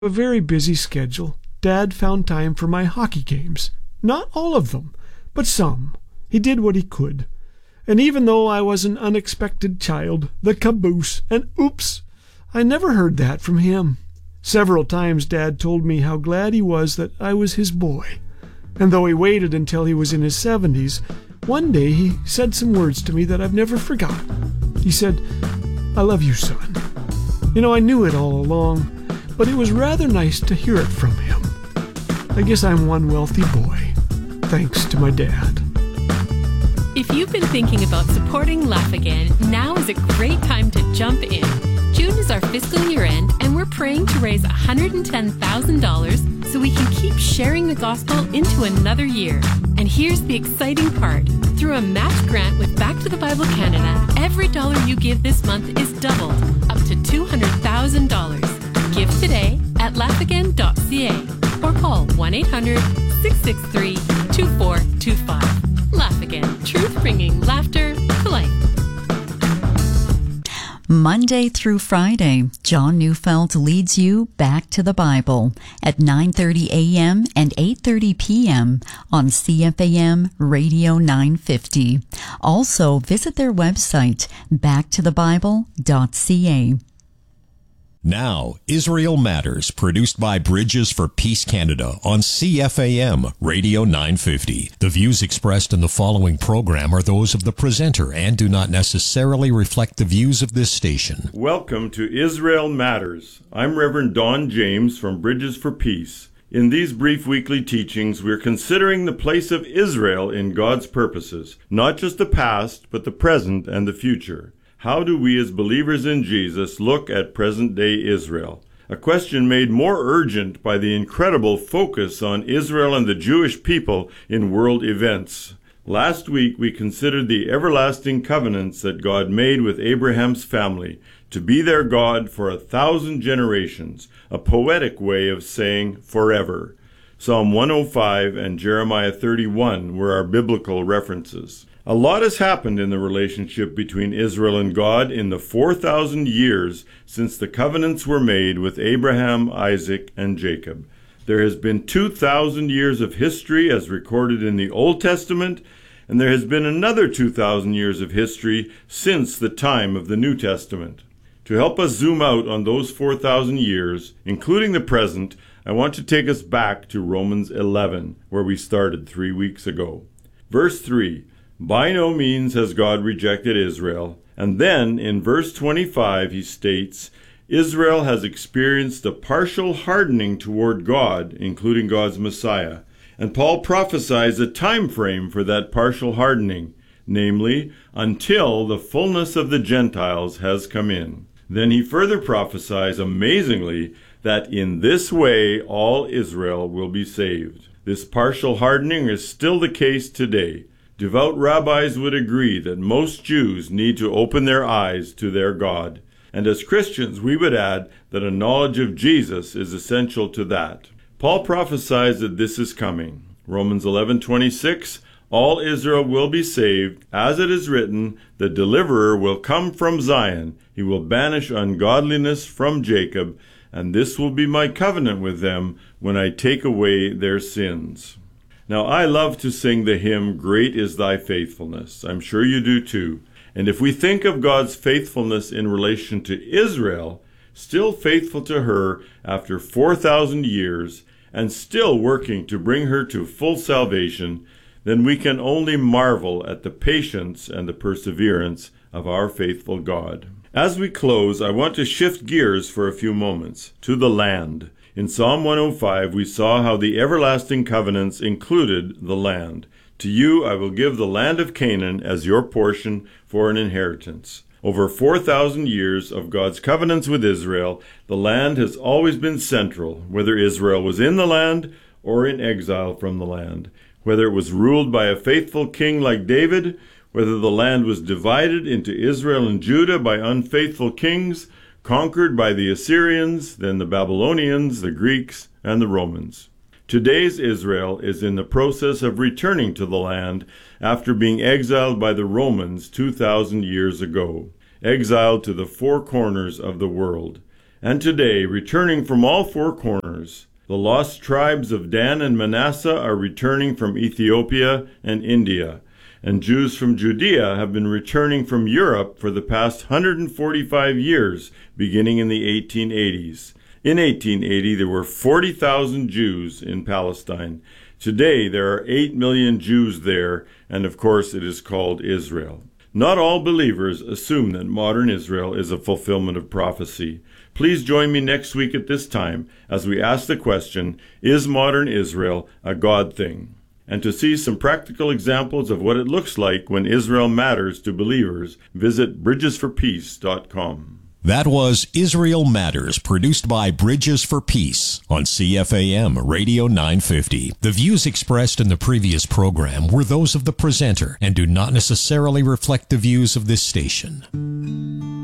A very busy schedule, Dad found time for my hockey games. Not all of them, but some. He did what he could. And even though I was an unexpected child, the caboose, and oops, I never heard that from him. Several times Dad told me how glad he was that I was his boy. And though he waited until he was in his 70s, one day he said some words to me that I've never forgotten. He said, "I love you, son." I knew it all along, but it was rather nice to hear it from him. I guess I'm one wealthy boy, thanks to my dad. If you've been thinking about supporting Laugh Again, now is a great time to jump in. June is our fiscal year end, and we're praying to raise $110,000 so we can keep sharing the gospel into another year. And here's the exciting part. Through a match grant with Back to the Bible Canada, every dollar you give this month is doubled, up to $200,000. Give today at laughagain.ca or call 1-800-663-2425. Laugh Again, truth bringing laughter to life. Monday through Friday, John Neufeld leads you back to the Bible at 9:30 a.m. and 8:30 p.m. on CFAM Radio 950. Also, visit their website, backtothebible.ca. Now, Israel Matters, produced by Bridges for Peace Canada on CFAM Radio 950. The views expressed in the following program are those of the presenter and do not necessarily reflect the views of this station. Welcome to Israel Matters. I'm Reverend Don James from Bridges for Peace. In these brief weekly teachings, we're considering the place of Israel in God's purposes, not just the past, but the present and the future. How do we as believers in Jesus look at present-day Israel? A question made more urgent by the incredible focus on Israel and the Jewish people in world events. Last week we considered the everlasting covenants that God made with Abraham's family to be their God for 1,000 generations, a poetic way of saying forever. Psalm 105 and Jeremiah 31 were our biblical references. A lot has happened in the relationship between Israel and God in the 4,000 years since the covenants were made with Abraham, Isaac, and Jacob. There has been 2,000 years of history as recorded in the Old Testament, and there has been another 2,000 years of history since the time of the New Testament. To help us zoom out on those 4,000 years, including the present, I want to take us back to Romans 11, where we started 3 weeks ago. Verse 3. By no means has God rejected Israel. And then in verse 25 he states, Israel has experienced a partial hardening toward God, including God's Messiah. And Paul prophesies a time frame for that partial hardening, namely, until the fullness of the Gentiles has come in. Then he further prophesies amazingly that in this way all Israel will be saved. This partial hardening is still the case today. Devout rabbis would agree that most Jews need to open their eyes to their God. And as Christians, we would add that a knowledge of Jesus is essential to that. Paul prophesies that this is coming. Romans 11:26, all Israel will be saved. As it is written, the deliverer will come from Zion. He will banish ungodliness from Jacob, and this will be my covenant with them when I take away their sins. Now, I love to sing the hymn, Great is Thy Faithfulness. I'm sure you do too. And if we think of God's faithfulness in relation to Israel, still faithful to her after 4,000 years, and still working to bring her to full salvation, then we can only marvel at the patience and the perseverance of our faithful God. As we close, I want to shift gears for a few moments to the land. In Psalm 105, we saw how the everlasting covenants included the land. To you I will give the land of Canaan as your portion for an inheritance. Over 4,000 years of God's covenants with Israel, the land has always been central, whether Israel was in the land or in exile from the land, whether it was ruled by a faithful king like David, whether the land was divided into Israel and Judah by unfaithful kings, conquered by the Assyrians, then the Babylonians, the Greeks, and the Romans. Today's Israel is in the process of returning to the land after being exiled by the Romans 2,000 years ago, exiled to the four corners of the world. and today returning from all four corners. The lost tribes of Dan and Manasseh are returning from Ethiopia and India, and Jews from Judea have been returning from Europe for the past 145 years, beginning in the 1880s. In 1880, there were 40,000 Jews in Palestine. Today, there are 8 million Jews there, and of course it is called Israel. Not all believers assume that modern Israel is a fulfillment of prophecy. Please join me next week at this time as we ask the question, is modern Israel a God thing? And to see some practical examples of what it looks like when Israel matters to believers, visit bridgesforpeace.com. That was Israel Matters, produced by Bridges for Peace on CFAM Radio 950. The views expressed in the previous program were those of the presenter and do not necessarily reflect the views of this station.